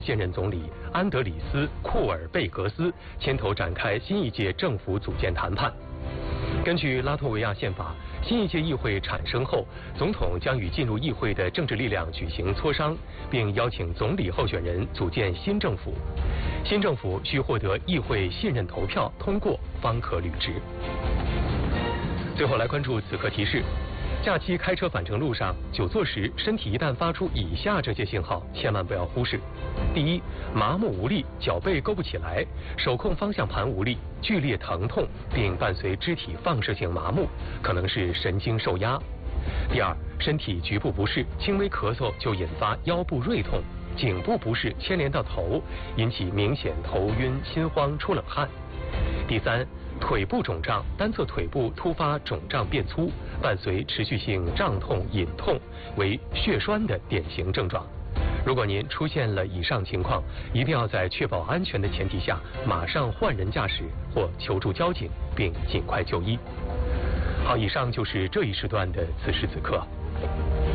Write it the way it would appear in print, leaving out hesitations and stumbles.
现任总理安德里斯·库尔贝格斯牵头展开新一届政府组建谈判。根据拉脱维亚宪法，新一届议会产生后，总统将与进入议会的政治力量举行磋商，并邀请总理候选人组建新政府。新政府需获得议会信任投票通过方可履职。最后来关注此刻提示：假期开车返程路上，久坐时身体一旦发出以下这些信号，千万不要忽视。第一，麻木无力，脚背勾不起来，手控方向盘无力，剧烈疼痛，并伴随肢体放射性麻木，可能是神经受压。第二，身体局部不适，轻微咳嗽就引发腰部锐痛，颈部不适牵连到头，引起明显头晕、心慌、出冷汗。第三，腿部肿胀，单侧腿部突发肿胀变粗，伴随持续性胀痛、隐痛，为血栓的典型症状。如果您出现了以上情况，一定要在确保安全的前提下，马上换人驾驶或求助交警，并尽快就医。好，以上就是这一时段的此时此刻。